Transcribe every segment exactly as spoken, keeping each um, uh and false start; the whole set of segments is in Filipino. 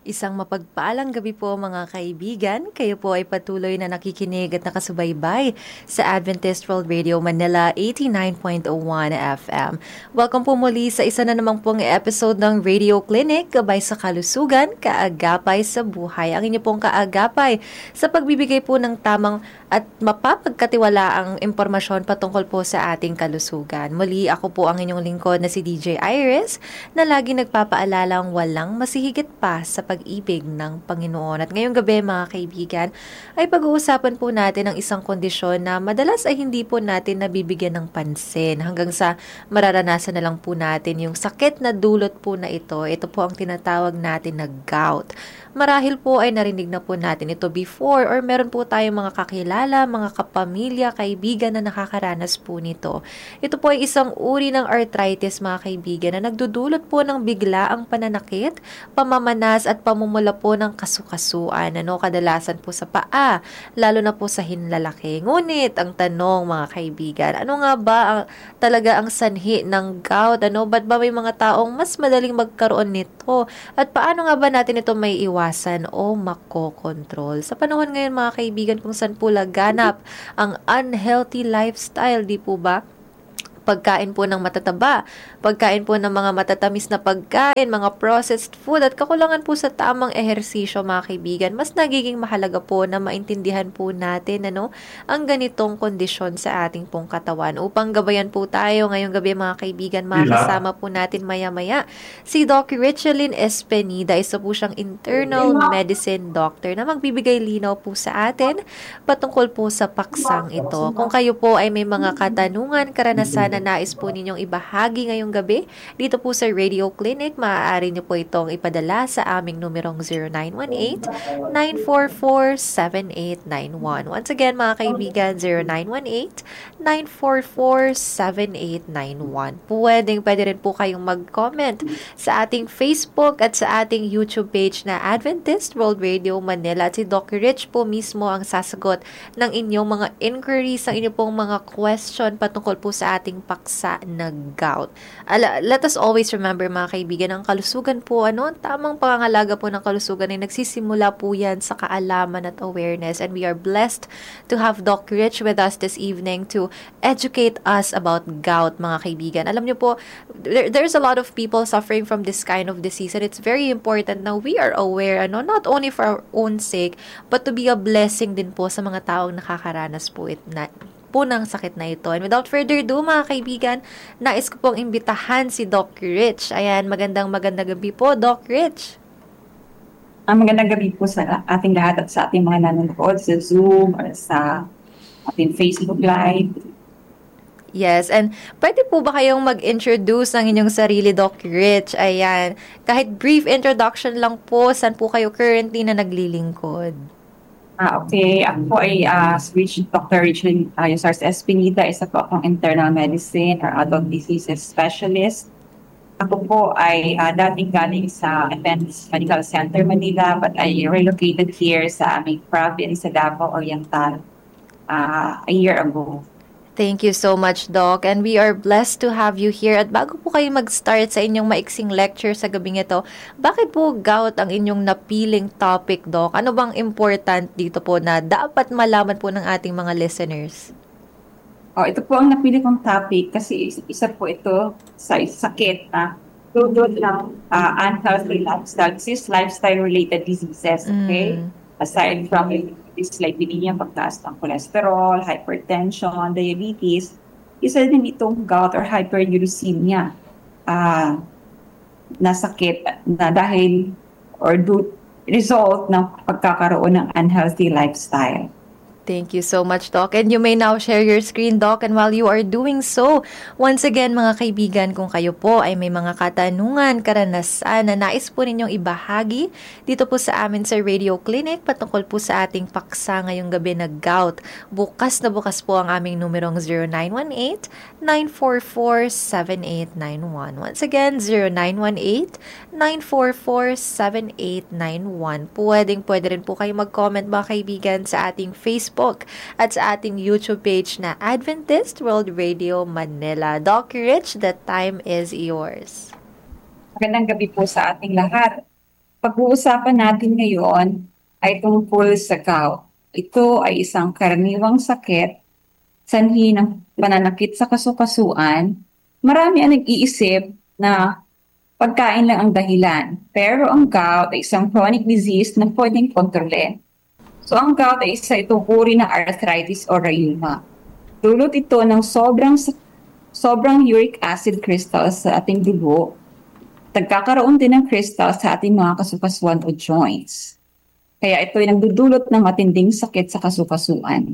Isang mapagpalang gabi po mga kaibigan. Kayo po ay patuloy na nakikinig at nakasubaybay sa Adventist World Radio Manila eighty-nine point one F M. Welcome po muli sa isa na namang pong episode ng Radio Clinic, Gabay sa Kalusugan, Kaagapay sa Buhay. Ang inyo pong kaagapay sa pagbibigay po ng tamang at mapapagkatiwalaang impormasyon patungkol po sa ating kalusugan. Muli ako po ang inyong lingkod na si D J Iris na lagi nagpapaalalang walang masihigit pa sa pag-ibig ng Panginoon. At ngayong gabi mga kaibigan ay pag-uusapan po natin ang isang kondisyon na madalas ay hindi po natin nabibigyan ng pansin hanggang sa mararanasan na lang po natin yung sakit na dulot po na ito. Ito po ang tinatawag natin na gout. Marahil po ay narinig na po natin ito before or meron po tayong mga kakilala, mga kapamilya, kaibigan na nakakaranas po nito. Ito po ay isang uri ng arthritis mga kaibigan na nagdudulot po ng biglaang pananakit, pamamanas at pamumula po ng kasukasuan. Ano, kadalasan po sa paa, lalo na po sa hinlalaki. Ngunit ang tanong mga kaibigan, ano nga ba ang, talaga ang sanhi ng gout? Ano, ba't ba may mga taong mas madaling magkaroon nito? At paano nga ba natin ito may iwasan o makokontrol? Sa panahon ngayon mga kaibigan kung saan po laganap ang unhealthy lifestyle, di po ba? Pagkain po ng matataba, pagkain po ng mga matatamis na pagkain, mga processed food at kakulangan po sa tamang ehersisyo mga kaibigan, mas nagiging mahalaga po na maintindihan po natin ano, ang ganitong kondisyon sa ating pong katawan. Upang gabayan po tayo ngayong gabi mga kaibigan, makakasama po natin maya-maya si Doc Richelyn Espenida, isa po siyang internal medicine doctor na magbibigay linaw po sa atin patungkol po sa paksang ito. Kung kayo po ay may mga katanungan, karanasan na nais po ninyong ibahagi ngayong gabi dito po sa Radio Clinic, maaari niyo po itong ipadala sa aming numerong zero nine one eight, nine four four, seven eight nine one. Once again mga kaibigan, zero nine one eight, nine four four, seven eight nine one. Pwedeng pwede rin po kayong mag-comment sa ating Facebook at sa ating YouTube page na Adventist World Radio Manila. At si Doc Rich po mismo ang sasagot ng inyong mga inquiries, ang inyong pong mga question patungkol po sa ating paksa na gout. Ala, let us always remember mga kaibigan, ang kalusugan po, ano, tamang pangangalaga po ng kalusugan ay nagsisimula po yan sa kaalaman at awareness, and we are blessed to have Doc Rich with us this evening to educate us about gout mga kaibigan. Alam niyo po, there, there's a lot of people suffering from this kind of disease, and it's very important na we are aware, ano, not only for our own sake, but to be a blessing din po sa mga taong nakakaranas po it na po ng sakit na ito. And without further ado mga kaibigan, nais ko pong imbitahan si Doc Rich. Ayan, magandang magandang gabi po, Doc Rich. Ang magandang gabi po sa ating lahat at sa ating mga nanonood sa Zoom or sa ating Facebook Live. Yes, and pwede po ba kayong mag-introduce ng inyong sarili, Doc Rich? Ayan, kahit brief introduction lang po, saan po kayo currently na naglilingkod? Ah, okay. Ako ay uh, Rich, Doctor Richard uh, Yosars Espinita, isa po akong internal medicine or adult diseases specialist. Ako po ay uh, dating galing sa Adventist Medical Center, Manila, but I relocated here sa aming province sa Davao Oriental uh, a year ago. Thank you so much, Doc. And we are blessed to have you here. At bago po kayo mag-start sa inyong maiksing lecture sa gabing ito, bakit po gout ang inyong napiling topic, Doc? Ano bang important dito po na dapat malaman po ng ating mga listeners? Oh, ito po ang napili kong topic kasi isa po ito sa sakit na dulot ng uh, unhealthy lifestyle. This is lifestyle-related diseases, okay? Mm. Aside from it's like binigyan pagtaas ng cholesterol, hypertension, diabetes, isa din itong gout or hyperuricemia uh, na sakit na dahil or do, result ng pagkakaroon ng unhealthy lifestyle. Thank you so much, Doc. And you may now share your screen, Doc. And while you are doing so, once again, mga kaibigan, kung kayo po ay may mga katanungan, karanasan na nais po ninyong ibahagi dito po sa amin sa Radio Clinic patungkol po sa ating paksa ngayong gabi na gout, bukas na bukas po ang aming numerong zero nine one eight, nine four four, seven eight nine one. Once again, zero nine one eight, nine four four, seven eight nine one. Pwedeng pwede rin po kayo mag-comment mga kaibigan sa ating Facebook at sa ating YouTube page na Adventist World Radio Manila. Doc Rich, the time is yours. Magandang gabi po sa ating lahat. pag-uusapan natin ngayon ay tungkol sa gout. Ito ay isang karaniwang sakit, sanhi ng pananakit sa kasukasuan. Marami ang nag-iisip na pagkain lang ang dahilan. Pero ang gout ay isang chronic disease na pwedeng kontrolin. So ang gout ay isa itong uri ng arthritis o rheuma. Dulot ito ng sobrang sobrang uric acid crystals sa ating dugo. Nagkakaroon din ng crystals sa ating mga kasukasuan o joints. Kaya ito ay nagdudulot ng matinding sakit sa kasukasuan.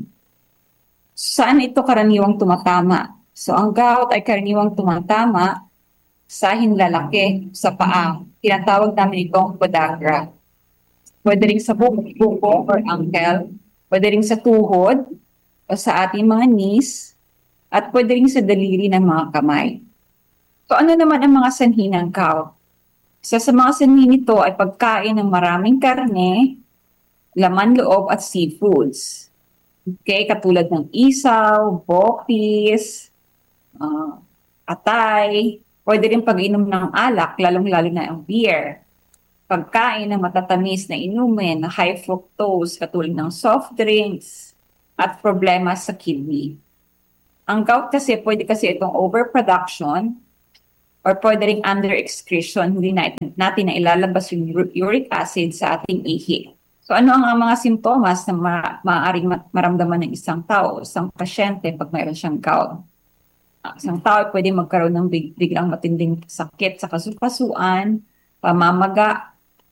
Saan ito karaniwang tumatama? So ang gout ay karaniwang tumatama sa hinlalaki, sa paa. Tinatawag namin itong podagra. Pwede rin sa buko or ankle, pwede rin sa tuhod o sa ating mga knees, at pwede rin sa daliri ng mga kamay. So ano naman ang mga sanhi ng gout? Isa sa mga sanhi nito ay pagkain ng maraming karne, laman loob at seafoods. Okay, katulad ng isaw, bokis, uh, atay, pwede rin pag-inom ng alak, lalong-lalo na ang beer. Pagkain ng matatamis na inumin, na high fructose, katulad ng soft drinks, at problema sa kidney. Ang gout kasi, pwede kasi itong overproduction, or pwede rin under-excretion, hindi natin, natin na ilalabas yung uric acid sa ating ihi. So ano ang mga simptomas na ma- maaaring maramdaman ng isang tao, isang pasyente pag mayroon siyang gout? Isang tao pwede magkaroon ng big, biglang matinding sakit sa kasukasuan, pamamaga,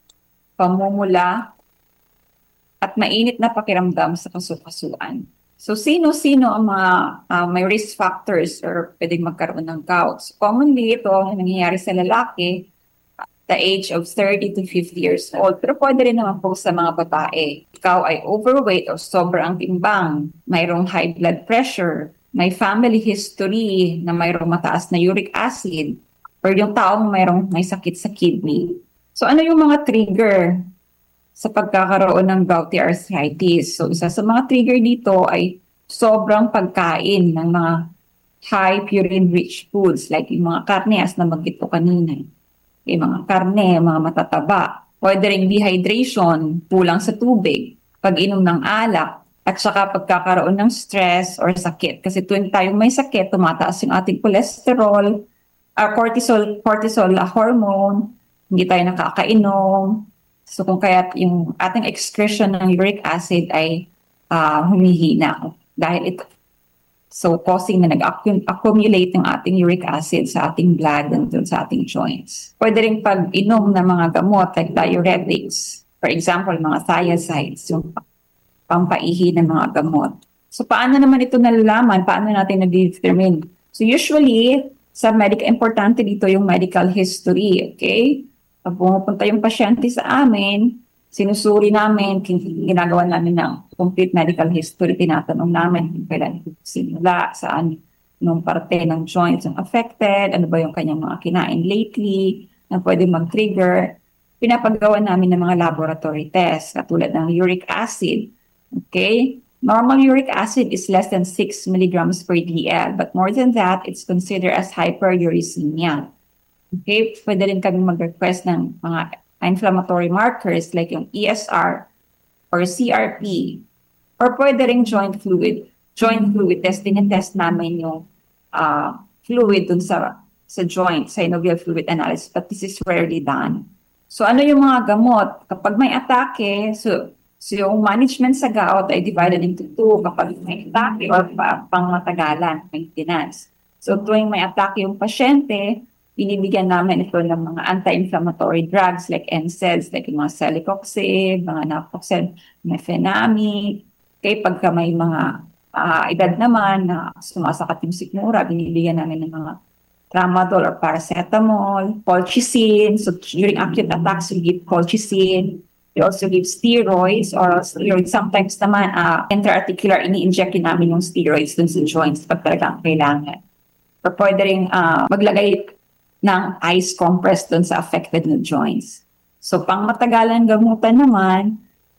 pamumula, at mainit na pakiramdam sa kasukasuan. So sino-sino ang mga uh, may risk factors or pwedeng magkaroon ng gout? So, commonly ito ang nangyayari sa lalaki at the age of thirty to fifty years old. Pero pwede rin naman po sa mga babae. Ikaw ay overweight o sobrang timbang, mayroong high blood pressure, may family history na mayroong mataas na uric acid, or yung taong mayroong may sakit sa kidney. So ano yung mga trigger sa pagkakaroon ng gouty arthritis? So isa sa mga trigger dito ay sobrang pagkain ng mga high purine-rich foods like yung mga karne, as nabanggit ko kanina. Yung mga karne, mga matataba. Pwede rin dehydration, kulang sa tubig, pag-inom ng alak, at saka pagkakaroon ng stress or sakit. Kasi tuwing tayong may sakit, tumataas yung ating cholesterol, uh, cortisol, cortisol uh, hormone, hindi tayo nakakainom. So kung kaya yung ating excretion ng uric acid ay uh, humihina dahil ito. So causing na nag-accumulate ng ating uric acid sa ating blood and sa ating joints. Pwede rin pag-inom ng mga gamot like diuretics. For example, mga thiazides, yung pampaihi ng mga gamot. So paano naman ito nalalaman? Paano natin na-determine? So usually, sa medical, importante dito yung medical history, okay? Pag pumupunta yung pasyente sa amin, sinusuri namin, ginagawa namin ng complete medical history, tinatanong namin kung kailan simula, saan nung parte ng joints yung affected, ano ba yung kanyang mga kinain lately, na pwede mag-trigger. Pinapagawa namin ng mga laboratory tests, katulad ng uric acid. Okay? Normal uric acid is less than six milligrams per D L, but more than that, it's considered as hyperuricemia. Okay? Pwede rin kami mag-request ng mga inflammatory markers like yung E S R or C R P, or pwede rin joint fluid. Joint fluid test, tinitest namin yung uh, fluid dun sa, sa joint, synovial fluid analysis, but this is rarely done. So ano yung mga gamot? Kapag may atake, so So yung management sa gout ay divided into two kapag may atake or pa, pangmatagalan, maintenance. So tuwing may atake yung pasyente, binibigyan namin ito ng mga anti-inflammatory drugs like N SAIDs, like yung mga celecoxib, mga naproxen, mefenamic. Okay, pagka may mga uh, edad naman na sumasakat yung sikmura, binibigyan namin ng mga tramadol or paracetamol, colchicine. So during acute attacks, we give colchicine. We also give steroids or steroids. Sometimes naman, uh, intra-articular, ini-inject namin yung steroids dun sa joints pag talagang kailangan. Or pwede rin uh, maglagay ng ice compress dun sa affected na joints. So, pang matagalan gamutan naman,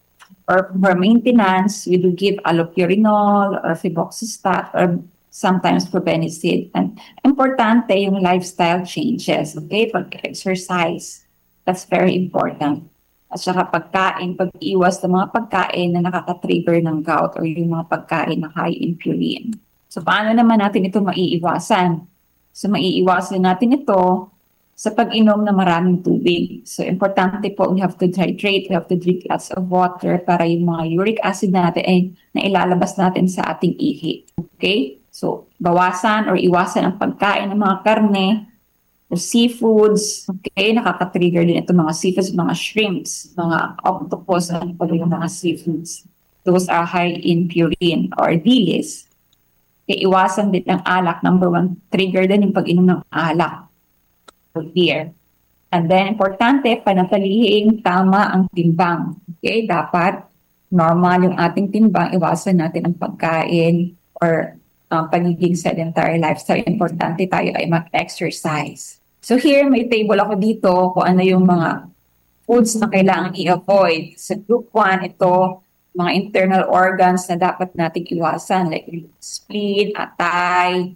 or for maintenance, we do give allopurinol or febuxostat or sometimes probenecid. And importante yung lifestyle changes, okay? Pag-exercise, that's very important. at saka pagkain, pag-iwas ng mga pagkain na nakaka-trigger ng gout or yung mga pagkain na high in purine. So paano naman natin ito maiiwasan? So maiiwasan natin ito sa pag-inom ng maraming tubig. So importante po, we have to hydrate, we have to drink lots of water para yung mga uric acid natin ay nailalabas natin sa ating ihi. Okay? So bawasan or iwasan ang pagkain ng mga karne, o seafoods, okay, nakaka-trigger din ito mga seafoods, mga shrimps, mga octopus, ano pa yung mga seafoods. Those are high in purine or dilis. Okay, iwasan din ang alak. Number one, trigger din yung pag-inom ng alak or beer. And then, importante, panatilihin tama ang timbang. Okay, dapat normal yung ating timbang. Iwasan natin ang pagkain or uh, pagiging sedentary lifestyle. Importante tayo ay mag-exercise. So here, may table ako dito kung ano yung mga foods na kailangan i-avoid. Sa group one, ito, mga internal organs na dapat nating iwasan like spleen, atay,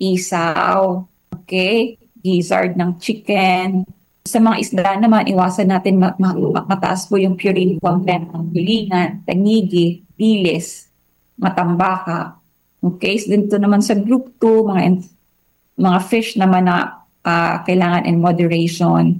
isaw, okay, gizzard ng chicken. Sa mga isda naman, iwasan natin ma- ma- mataas po yung purine content ng bilingan, tangigi, dilis, matambaka. Okay, so dito naman sa group two, mga, mga fish naman na uh, kailangan in moderation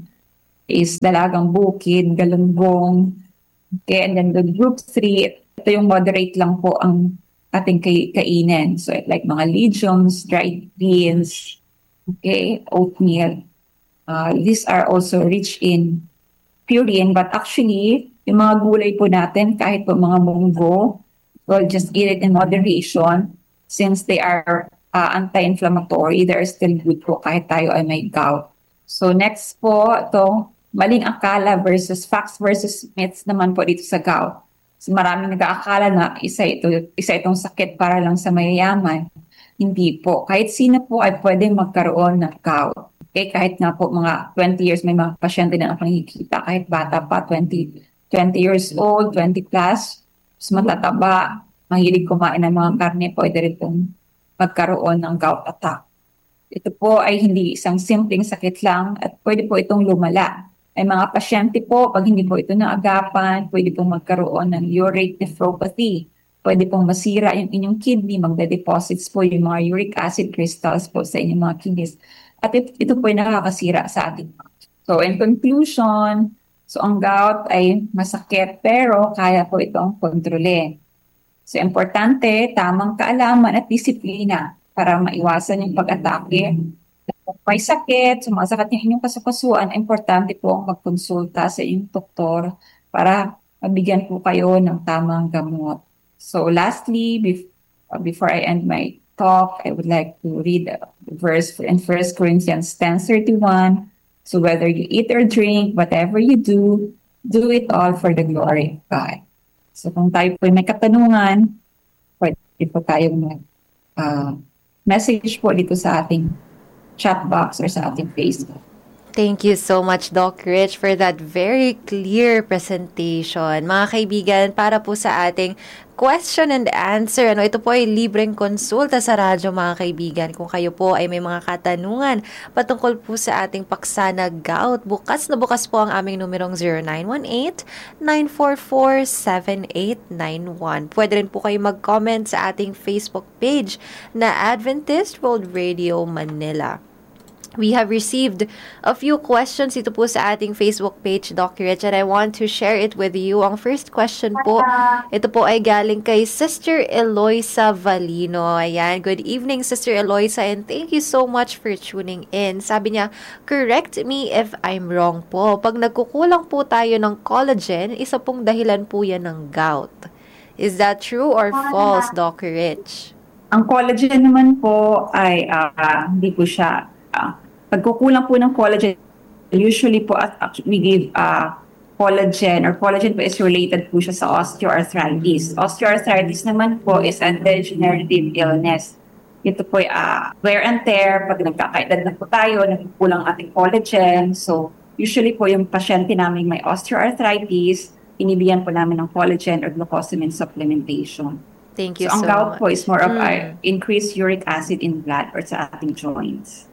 is dalagang bukid, galunggong. Okay, and then the group three, ito yung moderate lang po ang ating kay- kainin. So like mga legumes, dried beans, okay, oatmeal. Uh, these are also rich in purine, but actually, yung mga gulay po natin, kahit po mga munggo, we'll just eat it in moderation since they are uh, anti-inflammatory. They're still good po kahit tayo ay may gout. So next po, ito, maling akala versus facts versus myths naman po dito sa gout. So maraming nag-aakala na isa, ito, isa itong sakit para lang sa mayayaman. Hindi po. Kahit sino po ay pwedeng magkaroon ng gout. Okay, kahit nga po mga twenty years, may mga pasyente na akong nakikita, kahit bata pa, twenty, twenty years old, twenty plus, mas matataba, mahilig kumain ng mga karne, pwede rin pong magkaroon ng gout attack. Ito po ay hindi isang simpleng sakit lang at pwede po itong lumala. May mga pasyente po, pag hindi po ito naagapan, pwede pong magkaroon ng urate nephropathy. Pwede pong masira yung inyong kidney, magde-deposits po yung mga uric acid crystals po sa inyong mga kidneys. At ito, ito po ay nakakasira sa ating mouth. So in conclusion, so ang gout ay masakit pero kaya po itong kontrolin. So importante, tamang kaalaman at disiplina para maiwasan yung pag-atake. Kung may sakit, sumasakit yung inyong kasukasuan, importante po ang magkonsulta sa inyong doktor para mabigyan po kayo ng tamang gamot. So lastly, bef- before I end my talk, I would like to read the verse in First Corinthians ten thirty-one. So whether you eat or drink, whatever you do, do it all for the glory of God. So kung tayo po may katanungan, pwede po tayong mag, uh, message po dito sa ating chat box or sa ating Facebook. Thank you so much, Doc Rich, for that very clear presentation. Mga kaibigan, para po sa ating question and answer, ano, ito po ay libreng konsulta sa radyo, mga kaibigan. Kung kayo po ay may mga katanungan patungkol po sa ating paksa na gout, bukas na bukas po ang aming numerong zero nine one eight, nine four four, seven eight nine one. Pwede rin po kayo mag-comment sa ating Facebook page na Adventist World Radio Manila. We have received a few questions ito po sa ating Facebook page, Doctor Rich, and I want to share it with you. Ang first question po, ito po ay galing kay Sister Eloisa Valino. Ayan, good evening, Sister Eloisa, and thank you so much for tuning in. Sabi niya, correct me if I'm wrong po. Pag nagkukulang po tayo ng collagen, isa pong dahilan po yan ng gout. Is that true or false, Doctor Rich? Ang collagen naman po ay uh, hindi po siya uh, pagkukulang po ng collagen, usually po at we give uh, collagen or collagen po is related po siya sa osteoarthritis. Osteoarthritis naman po is a degenerative illness. Ito po ay uh, wear and tear. Pag nagkakaedad na po tayo, nagkukulang ating collagen. So usually po yung pasyente namin may osteoarthritis, inibigyan po namin ng collagen or glucosamine supplementation. Thank you so, so much. ang gout po is more of mm. uh, increased uric acid in blood or sa ating joints.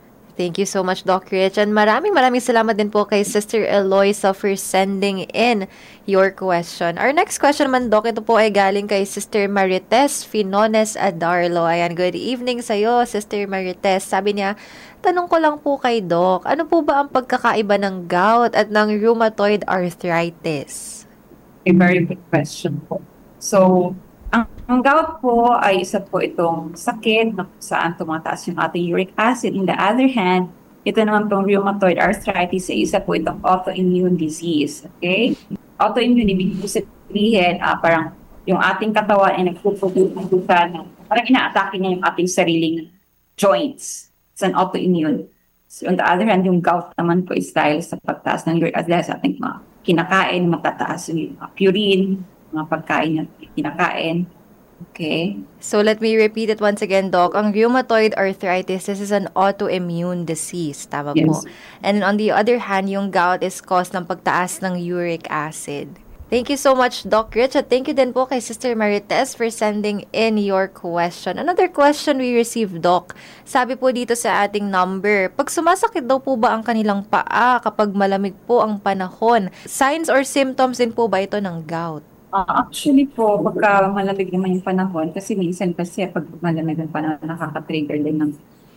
Thank you so much, Doc Rich. And maraming maraming salamat din po kay Sister Eloisa for sending in your question. Our next question naman, Doc, ito po ay galing kay Sister Marites Finones Adarlo. Ayan, good evening sa'yo, Sister Marites. Sabi niya, tanong ko lang po kay Doc, ano po ba ang pagkakaiba ng gout at ng rheumatoid arthritis? A very good question po. So, ang, ang gout po ay isa po itong sakit na kung saan tumataas yung ating uric acid. In the other hand, ito naman pong rheumatoid arthritis ay isa po itong autoimmune disease. Okay? Autoimmune, ibig sabihin, ah, parang yung ating katawan ay nagpupuputan ng, parang ina-atake niya yung ating sariling joints. It's an autoimmune. So, on the other hand, yung gout naman po is dahil sa pagtaas ng uric acid, sa ating mga kinakain, matataas yung mga purine, mga pagkain na kinakain. Okay. So let me repeat it once again, Doc. Ang rheumatoid arthritis, this is an autoimmune disease. Tama Yes. po. And on the other hand, yung gout is caused ng pagtaas ng uric acid. Thank you so much, Doc Rich. At thank you din po kay Sister Marites for sending in your question. Another question we received, Doc. Sabi po dito sa ating number, pag sumasakit daw po ba ang kanilang paa kapag malamig po ang panahon? Signs or symptoms din po ba ito ng gout? Uh, actually po, pagka malamig naman yung panahon, kasi minsan kasi pag malamig ang panahon, nakaka-trigger din ng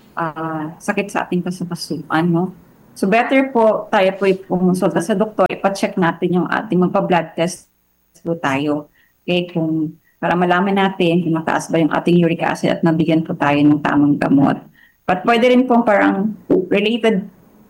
uh, sakit sa ating kasukasuan, no? So better po, tayo po pumunsulta sa doktor, ipacheck natin yung ating magpa-blood test po tayo. Okay, kung para malaman natin kung mataas ba yung ating uric acid at nabigyan po tayo ng tamang gamot. But pwede rin po parang related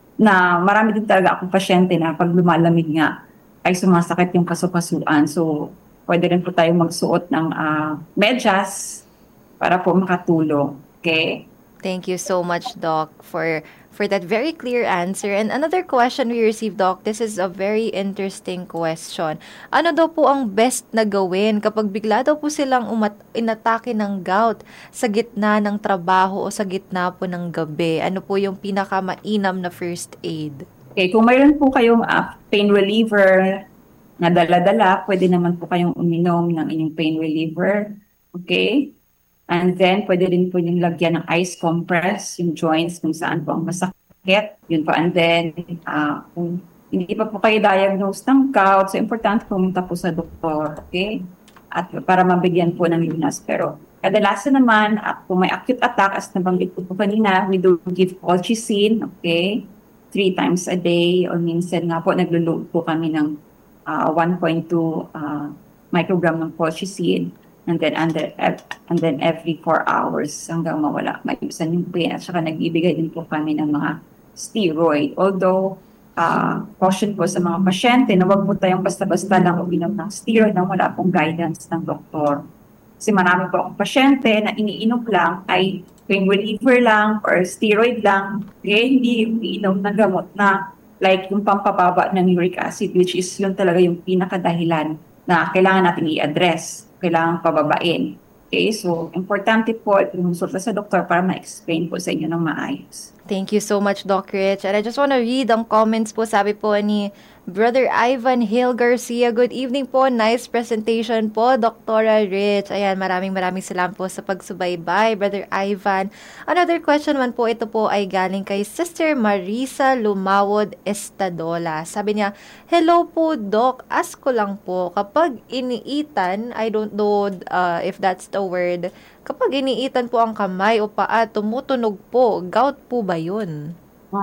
na marami din talaga akong pasyente na pag lumalamig nga, ay sumasakit yung kasukasuan. So, pwede rin po tayo magsuot ng uh, medyas para po makatulong. Okay? Thank you so much, Doc, for for that very clear answer. And another question we received, Doc, this is a very interesting question. Ano daw po ang best na gawin kapag bigla daw po silang umat- inatake ng gout sa gitna ng trabaho o sa gitna po ng gabi? Ano po yung pinakamainam na first aid? Okay, kung mayroon po kayong uh, pain reliever na dala-dala, pwede naman po kayong uminom ng inyong pain reliever. Okay? And then, pwede rin po yung lagyan ng ice compress, yung joints kung saan po ang masakit. Yun po. And then, uh, kung hindi pa po kayo diagnose ng gout, so importante pumunta po sa doktor. Okay? At para mabigyan po ng lunas. Pero, kadalasan naman, at kung may acute attack, as nabanggit po po kanina, we do give colchicine, okay? Three times a day, or minsan nga po, nagluluto po kami ng uh, one point two uh, microgram ng colchicine. And then, under, and then every four hours hanggang mawala, maibisan yung pain. At saka nagbibigay din po kami ng mga steroid. Although, uh, caution po sa mga pasyente na wag po tayong basta-basta lang uminom ng steroid na wala pong guidance ng doktor. Kasi marami po akong pasyente na iniinom lang ay pain reliever lang or steroid lang. Kaya hindi umiinom na gamot na like yung pampababa ng uric acid, which is yun talaga yung pinakadahilan na kailangan natin i-address. Kailangan pababain. Okay, so importante po pumunsulta sa doktor para ma-explain po sa inyo ng maayos. Thank you so much, Doc Rich. And I just want to read ang comments po. Sabi po ni Brother Ivan Hill Garcia, good evening po. Nice presentation po, Doctora Rich. Ayan, maraming maraming salamat po sa pagsubaybay, Brother Ivan. Another question man po, ito po ay galing kay Sister Marisa Lumawod Estadola. Sabi niya, hello po, Doc. Ask ko lang po, kapag iniitan, I don't know uh, if that's the word, kapag iniitan po ang kamay o paa, tumutunog po, gout po ba yun?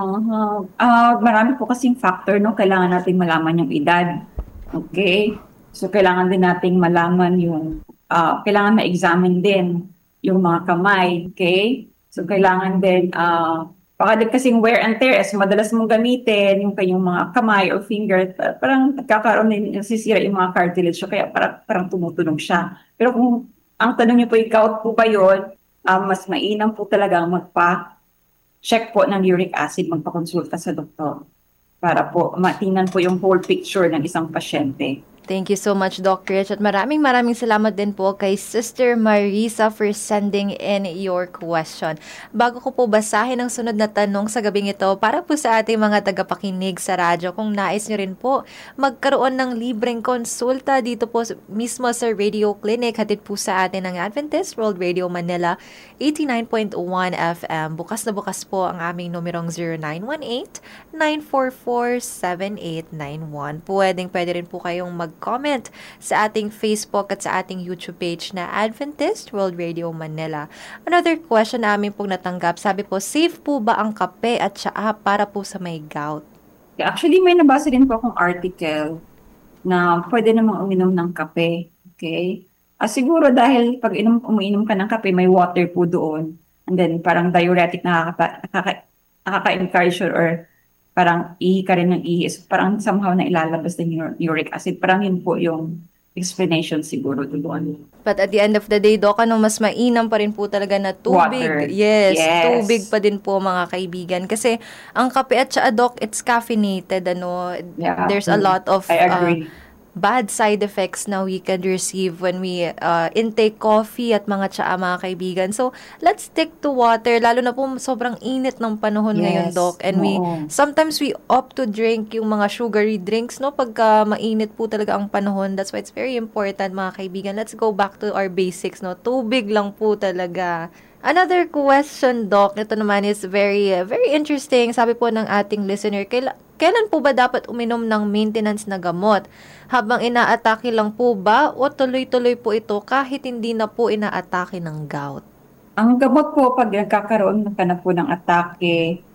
Uh, uh, marami po kasing factor, no? Kailangan nating malaman yung edad. Okay? So, kailangan din nating malaman yung, uh, kailangan ma-examine din yung mga kamay. Okay? So, kailangan din, uh, baka din kasing wear and tear, as madalas mong gamitin yung kayong mga kamay or finger, parang nagkakaroon din, nasisira yung mga cartilage. So, kaya parang, parang tumutunog siya. Pero kung ang tanong niyo po, gout po ba yun? Uh, mas mainam po talaga magpa check po ng uric acid, magpakonsulta sa doktor para po matingnan po yung whole picture ng isang pasyente. Thank you so much, Doc Rich. At maraming maraming salamat din po kay Sister Marisa for sending in your question. Bago ko po basahin ang sunod na tanong sa gabing ito, para po sa ating mga tagapakinig sa radyo, kung nais nyo rin po magkaroon ng libreng konsulta dito po mismo sa Radio Clinic, hatid po sa atin ng Adventist World Radio Manila eighty-nine point one F M. Bukas na bukas po ang aming numerong zero nine one eight, nine four four, seven eight nine one. Pwedeng pwede rin po kayong mag comment sa ating Facebook at sa ating YouTube page na Adventist World Radio Manila. Another question namin pong natanggap, sabi po, safe po ba ang kape at tsaa para po sa may gout? Actually, may nabasa din po akong article na pwede namang uminom ng kape. Okay? Ah, siguro dahil pag inom, umiinom ka ng kape, may water po doon. And then parang diuretic na nakaka, nakaka-encourage or parang ihi ka rin ng ihi. So, parang somehow na ilalabas din yung uric acid. Parang yun po yung explanation siguro doon. But at the end of the day, Doc, ano, mas mainam pa rin po talaga na tubig. Water. Yes, Yes. tubig pa din po mga kaibigan. Kasi ang kape at tsaa, Doc, it's caffeinated. Ano, Yeah. there's a lot of I agree. uh, bad side effects na we can receive when we uh, intake coffee at mga tsaa, mga kaibigan. So, let's stick to water. Lalo na po sobrang init ng panahon Yes. ngayon, Doc. And we, Oo. sometimes we opt to drink yung mga sugary drinks, no? Pagka mainit po talaga ang panahon. That's why it's very important, mga kaibigan. Let's go back to our basics, no? Tubig lang po talaga. Another question, Doc, ito naman is very, uh, very interesting. Sabi po ng ating listener, kaila, kailan po ba dapat uminom ng maintenance na gamot? Habang inaatake lang po ba o tuloy-tuloy po ito kahit hindi na po inaatake ng gout? Ang gamot po, pag nagkakaroon ka na po ng atake,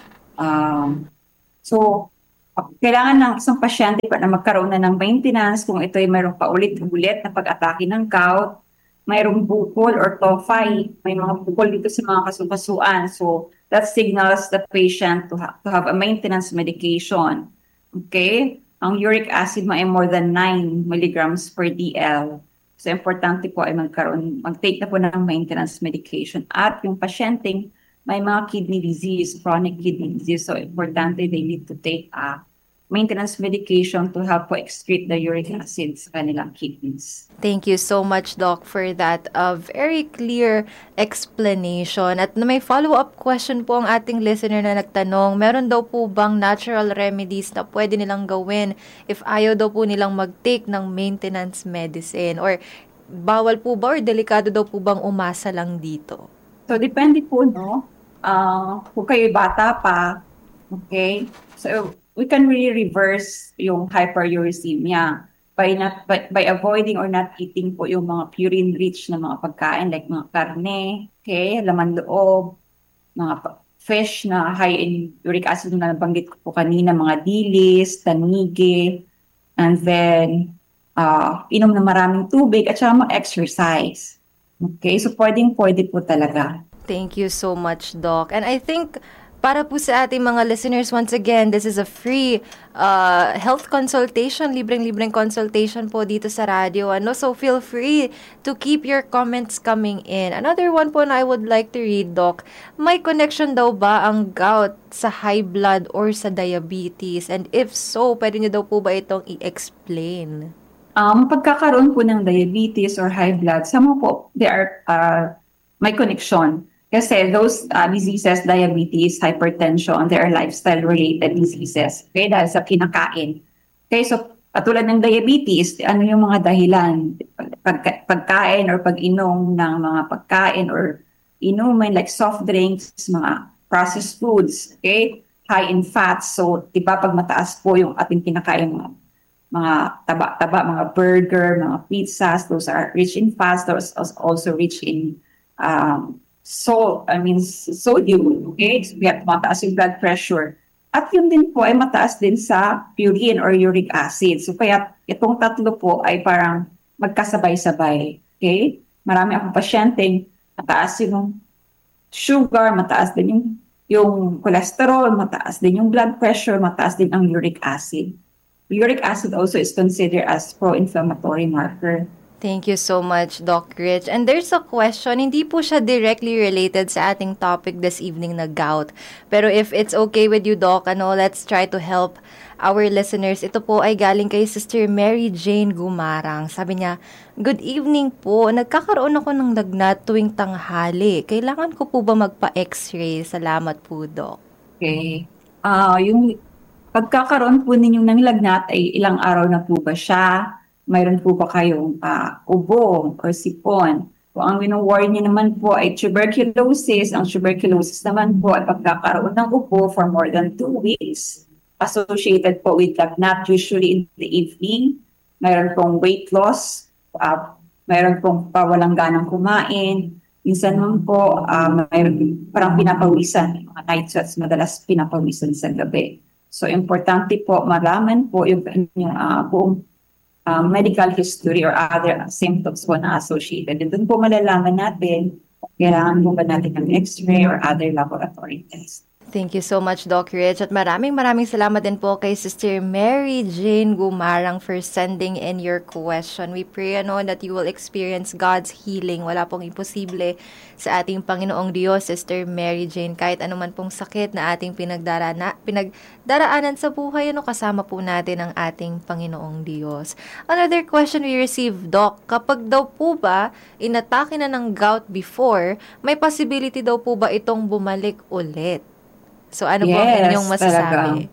um, so, kailangan ng isang pasyente pa na magkaroon na ng maintenance kung ito ay mayroong paulit-ulit na pag-atake ng gout, mayroong bukol or tophi, may mga bukol dito sa mga kasukasuan. So, that signals the patient to, ha- to have a maintenance medication. Okay? Ang uric acid mo ay more than nine milligrams per D L. So, importante po ay magkaroon, mag-take na po ng maintenance medication. At yung pasyenteng may mga kidney disease, chronic kidney disease, so importante they need to take a maintenance medication to help po excrete the uric acid sa kanilang kidneys. Thank you so much, Doc, for that uh, very clear explanation. At may follow-up question po ang ating listener na nagtanong, meron daw po bang natural remedies na pwede nilang gawin if ayaw daw po nilang mag-take ng maintenance medicine? Or bawal po ba or delikado daw po bang umasa lang dito? So, depende po, no? Uh, kung kayo bata pa, okay? So, we can really reverse yung hyperuricemia by not by, by avoiding or not eating po yung mga purine-rich na mga pagkain like mga karne, okay, laman loob, mga pa- fish na high in uric acid na nabanggit ko po kanina, mga dilis, tanige, and then uh, inom na maraming tubig at saka mag-exercise. Okay, so pwedeng-pwede po talaga. Thank you so much, Doc. And I think para po sa ating mga listeners, once again, this is a free uh, health consultation, libreng-libreng consultation po dito sa radio. Ano? So feel free to keep your comments coming in. Another one po na I would like to read, Doc. May connection daw ba ang gout sa high blood or sa diabetes? And if so, pwede niyo daw po ba itong i-explain? Um, pagkakaroon po ng diabetes or high blood, some po, they are, uh, may connection. Kasi those uh, diseases, diabetes, hypertension, they are lifestyle-related diseases. Okay, dahil sa kinakain. Okay, so katulad ng diabetes, ano yung mga dahilan? Pagka- pagkain or pag-inom ng mga pagkain or inumin like soft drinks, mga processed foods, okay? High in fats. So, di ba pag mataas po yung ating kinakain mga mga taba-taba, mga burger, mga pizzas, those are rich in fats, those are also rich in um, So, I mean, sodium, okay? So, we have mataas yung blood pressure. At yun din po ay mataas din sa urine or uric acid. So, kaya itong tatlo po ay parang magkasabay-sabay, okay? Marami akong pasyenteng mataas yung sugar, mataas din yung, yung cholesterol, mataas din yung blood pressure, mataas din ang uric acid. Uric acid also is considered as pro-inflammatory marker. Thank you so much, Doc Rich. And there's a question, hindi po siya directly related sa ating topic this evening na gout. Pero if it's okay with you, Doc, ano, let's try to help our listeners. Ito po ay galing kay Sister Mary Jane Gumarang. Sabi niya, good evening po. Nagkakaroon ako ng lagnat tuwing tanghali. Kailangan ko po ba magpa-x-ray? Salamat po, Doc. Okay. Ah, yung pagkakaroon po ninyong ng lagnat ay ilang araw na po ba siya? Mayroon po ba kayong uh, ubo o sipon? Kung ang wino-worry niyo naman po ay tuberculosis, ang tuberculosis naman po ay pagkakaroon ng ubo for more than two weeks, associated po with lagnat, usually in the evening. Mayroon pong weight loss, uh, mayroon pong pawalang ganang kumain. Minsan naman po, uh, mayroon parang pinapawisan, mga night sweats, madalas pinapawisan sa gabi. So, importante po, malaman po yung, yung uh, buong uh, medical history or other symptoms po na associated. And doon po malalaman natin kung kailangan po ba natin ng x-ray or other laboratory tests. Thank you so much, Doc Rich. At maraming maraming salamat din po kay Sister Mary Jane Gumarang for sending in your question. We pray ano, that you will experience God's healing. Wala pong imposible sa ating Panginoong Diyos, Sister Mary Jane. Kahit anuman pong sakit na ating pinagdarana, pinagdaraanan sa buhay, ano, kasama po natin ang ating Panginoong Diyos. Another question we received, Doc, kapag daw po ba inatake na ng gout before, may possibility daw po ba itong bumalik ulit? So, ano yes, po ang inyong masasabi? Talaga.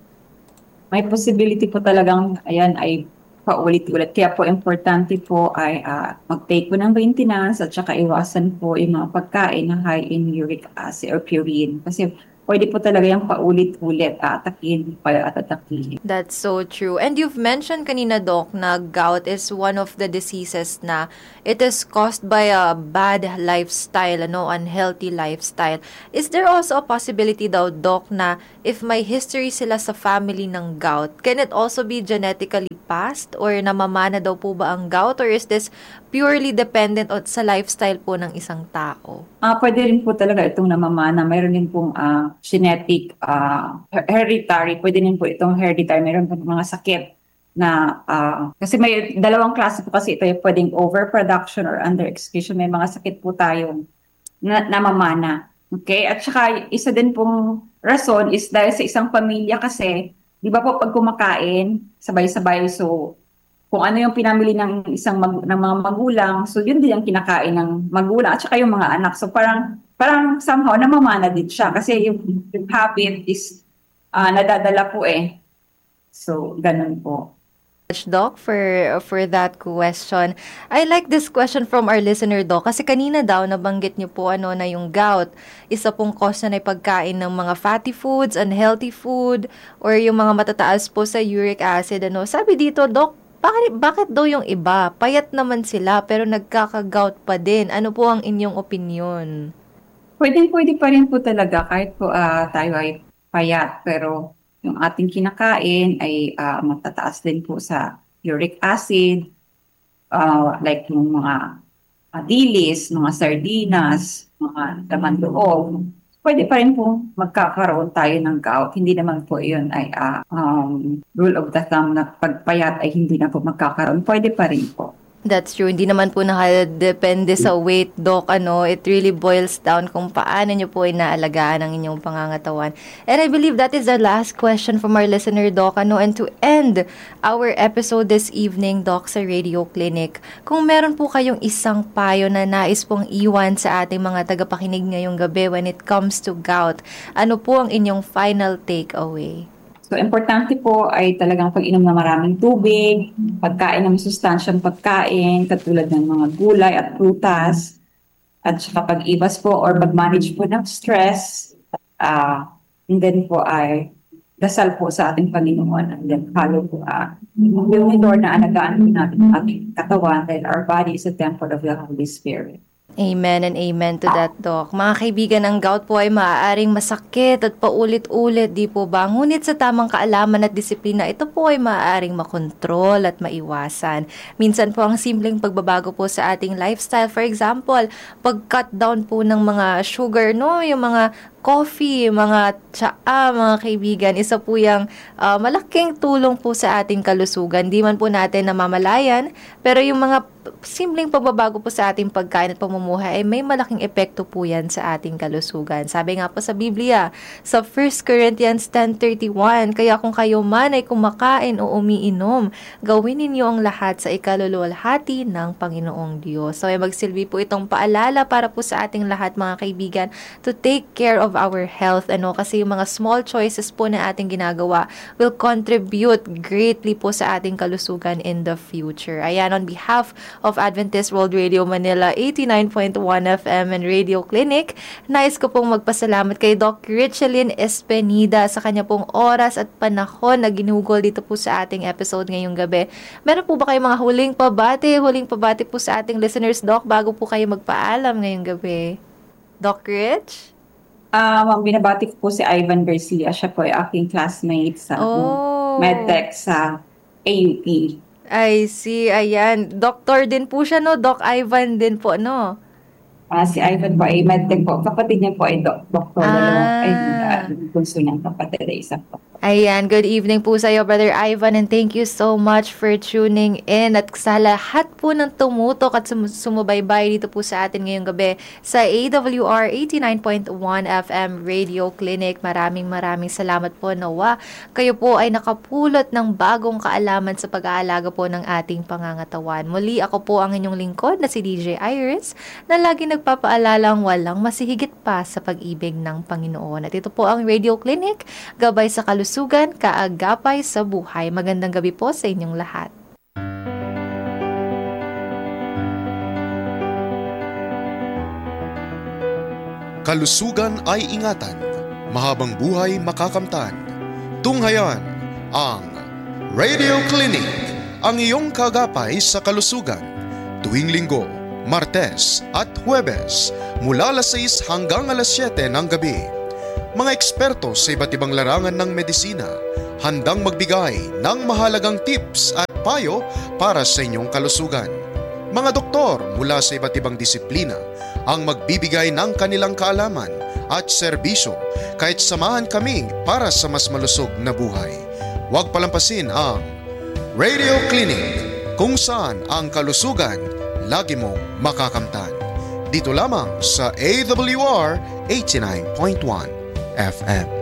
May possibility po talagang, ayan, ay paulit-ulit. Kaya po, importante po ay uh, mag-take po ng maintenance at saka iwasan po yung mga pagkain na high in uric acid or purine. Kasi pwede po talaga yung paulit-ulit, atakin, atakin. That's so true. And you've mentioned kanina, Doc, na gout is one of the diseases na it is caused by a bad lifestyle, ano, unhealthy lifestyle. Is there also a possibility daw, Doc, na if may history sila sa family ng gout, can it also be genetically passed or namamana daw po ba ang gout, or is this purely dependent on sa lifestyle po ng isang tao? Ah, uh, pwede rin po talaga itong namamana. Mayroon din pong uh, genetic, uh, hereditary. Pwede din po itong hereditary. Mayroon po mga sakit na, uh, kasi may dalawang klase po kasi ito, yung pwedeng overproduction or underexecution. May mga sakit po tayong na, namamana. Okay? At saka isa din pong rason is dahil sa isang pamilya kasi, di ba po pag kumakain, sabay-sabay, so kung ano yung pinamili ng isang mag, ng mga magulang, so yun din ang kinakain ng magulang at saka yung mga anak. So parang parang somehow namamana din siya kasi yung, yung habit is uh, nadadala po eh. So ganun po. Doc, for for that question. I like this question from our listener, Doc, kasi kanina daw nabanggit niyo po ano na yung gout, isa pong cause na pagkain ng mga fatty foods, unhealthy food, or yung mga matataas po sa uric acid. Ano, sabi dito, Doc, bakit, bakit daw yung iba? Payat naman sila pero nagkaka-gout pa din. Ano po ang inyong opinion? Pwede, pwede pa rin po talaga kahit po uh, tayo ay payat, pero yung ating kinakain ay uh, matataas din po sa uric acid, uh, like yung mga uh, dilis, mga sardinas, mga laman loob. Pwede pa rin po magkakaroon tayo ng gout. Hindi naman po yun ay uh, um, rule of the thumb na pagpayat ay hindi na po magkakaroon. Pwede pa rin po. That's true. Hindi naman po nakadepende sa weight, Doc. Ano, it really boils down kung paano nyo po inaalagaan ang inyong pangangatawan. And I believe that is the last question from our listener, Doc. Ano, and to end our episode this evening, Doc, sa Radio Clinic, kung meron po kayong isang payo na nais pong iwan sa ating mga tagapakinig ngayong gabi when it comes to gout, ano po ang inyong final takeaway? So, importante po ay talagang pag-inom ng maraming tubig, pagkain ng sustansyang pagkain, katulad ng mga gulay at prutas, at saka pag-ibas po or pag-manage po ng stress, uh, and then po ay dasal po sa ating Panginoon, and then follow po uh, yung Lord na alagaan po natin ang ating katawan, dahil our body is a temple of the Holy Spirit. Amen and amen to that, Doc. Mga kaibigan, ang gout po ay maaaring masakit at paulit-ulit, di po ba? Ngunit sa tamang kaalaman at disiplina, ito po ay maaaring makontrol at maiwasan. Minsan po ang simpleng pagbabago po sa ating lifestyle. For example, pag-cut down po ng mga sugar, no? Yung mga coffee, mga tsaa, mga kaibigan, isa po yung uh, malaking tulong po sa ating kalusugan. Di man po natin namamalayan, pero yung mga simpleng pagbabago po sa ating pagkain at pamumuhay ay may malaking epekto po yan sa ating kalusugan. Sabi nga po sa Biblia, sa First Corinthians ten thirty-one, kaya kung kayo man ay kumakain o umiinom, gawin ninyo ang lahat sa ikaluluwalhati ng Panginoong Diyos. So ay magsilbi po itong paalala para po sa ating lahat mga kaibigan to take care of our health. Ano, kasi yung mga small choices po na ating ginagawa will contribute greatly po sa ating kalusugan in the future. Ayan, on behalf of Adventist World Radio Manila eighty-nine point one F M and Radio Clinic, nais ko pong magpasalamat kay Doc Richelyn Espenida sa kanya pong oras at panahon na ginugol dito po sa ating episode ngayong gabi. Meron po ba kayong mga huling pabati, huling pabati po sa ating listeners, Doc, bago po kayo magpaalam ngayong gabi? Doc Rich? Um, ang binabati ko po si Ivan Garcia. Siya po ay aking classmate sa Oh. MedTech sa A U P. I see, ayan. Doktor din po siya, no? Doc Ivan din po, no? Ah, si Ivan po ay MedTech po. Kapatid niya po ay doc- doktor. Ah. Ay, uh, bunso niyang kapatid ay isa po. Ayan, good evening po sa iyo, Brother Ivan, and thank you so much for tuning in at sa lahat po ng tumutok at sum- sumubaybay dito po sa atin ngayong gabi sa A W R eighty-nine point one F M Radio Clinic. Maraming maraming salamat po, nawa. Kayo po ay nakapulot ng bagong kaalaman sa pag-aalaga po ng ating pangangatawan. Muli, ako po ang inyong lingkod na si D J Iris na lagi nagpapaalalang walang masihigit pa sa pag-ibig ng Panginoon. At ito po ang Radio Clinic, gabay sa kalusugan Sugan, kaagapay sa buhay. Magandang gabi po sa inyong lahat. Kalusugan ay ingatan, mahabang buhay makakamtan. Tunghayan ang Radio Clinic, ang iyong kagapay sa kalusugan. Tuwing linggo, Martes at Huwebes, mula alas sais hanggang alas siyete ng gabi. Mga eksperto sa iba't ibang larangan ng medisina, handang magbigay ng mahalagang tips at payo para sa inyong kalusugan. Mga doktor mula sa iba't ibang disiplina ang magbibigay ng kanilang kaalaman at serbisyo, kahit samahan kami para sa mas malusog na buhay. Huwag palampasin ang Radio Clinic, kung saan ang kalusugan lagi mong makakamtan. Dito lamang sa A W R eighty-nine point one F M.